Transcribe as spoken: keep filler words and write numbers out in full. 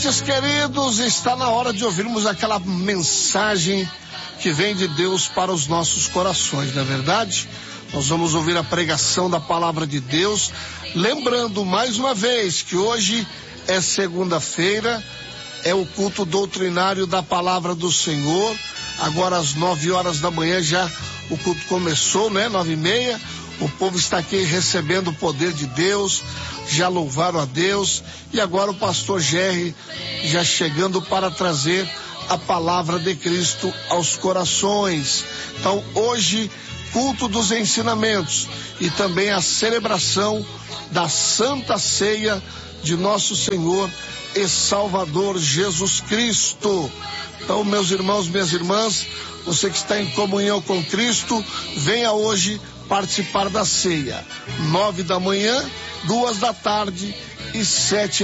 Meus queridos, está na hora de ouvirmos aquela mensagem que vem de Deus para os nossos corações, não é verdade? Nós vamos ouvir a pregação da palavra de Deus, lembrando mais uma vez que hoje é segunda-feira, é o culto doutrinário da palavra do Senhor. Agora às nove horas da manhã já o culto começou, né? Nove e meia. O povo está aqui recebendo o poder de Deus, já louvaram a Deus, e agora o pastor Jerry já chegando para trazer a palavra de Cristo aos corações. Então hoje, culto dos ensinamentos e também a celebração da Santa Ceia de nosso Senhor e Salvador Jesus Cristo. Então, meus irmãos, minhas irmãs, você que está em comunhão com Cristo, venha hoje participar da ceia. Nove da manhã, duas da tarde e sete